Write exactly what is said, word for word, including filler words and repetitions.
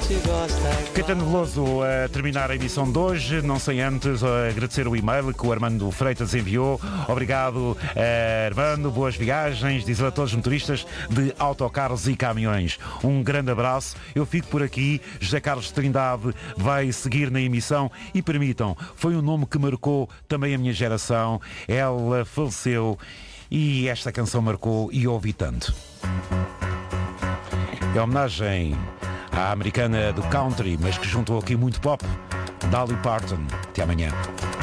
Caetano Veloso a terminar a emissão de hoje, não sem antes agradecer o e-mail que o Armando Freitas enviou. Obrigado, Armando, boas viagens, diz a todos os motoristas de autocarros e caminhões. Um grande abraço, eu fico por aqui. José Carlos Trindade vai seguir na emissão e permitam, foi um nome que marcou também a minha geração. Ela faleceu e esta canção marcou e ouvi tanto. É homenagem à americana do country, mas que juntou aqui muito pop, Dolly Parton. Até amanhã.